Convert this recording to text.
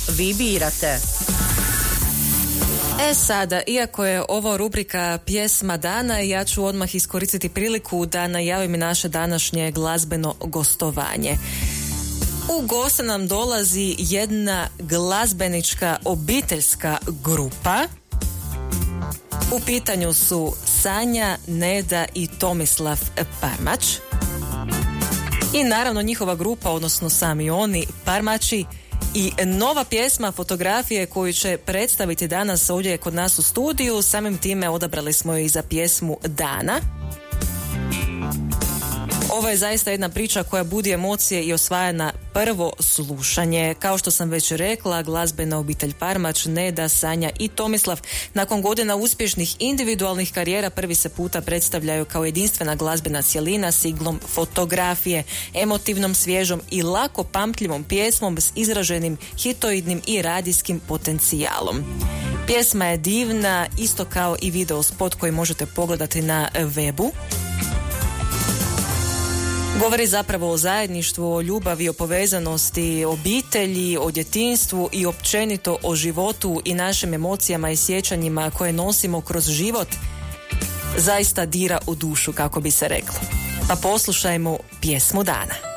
vi birate. Sada, iako je ovo rubrika Pjesma dana, ja ću odmah iskoristiti priliku da najavim naše današnje glazbeno gostovanje. U goste nam dolazi jedna glazbenička obiteljska grupa. U pitanju su Sanja, Neda i Tomislav Parmać. I naravno njihova grupa, odnosno sami oni, Parmaći, i nova pjesma Fotografije koju će predstaviti danas ovdje kod nas u studiju. Samim time odabrali smo ju i za pjesmu dana. Ovo je zaista jedna priča koja budi emocije i osvaja na prvo slušanje. Kao što sam već rekla, glazbena obitelj Parmać, Neda, Sanja i Tomislav nakon godina uspješnih individualnih karijera prvi se puta predstavljaju kao jedinstvena glazbena cjelina s iglom Fotografije, emotivnom, svježom i lako pamtljivom pjesmom s izraženim hitoidnim i radijskim potencijalom. Pjesma je divna, isto kao i video spot koji možete pogledati na webu. Govori zapravo o zajedništvu, o ljubavi, o povezanosti, obitelji, o djetinjstvu i općenito o životu i našim emocijama i sjećanjima koje nosimo kroz život. Zaista dira u dušu, kako bi se reklo. Pa poslušajmo pjesmu dana.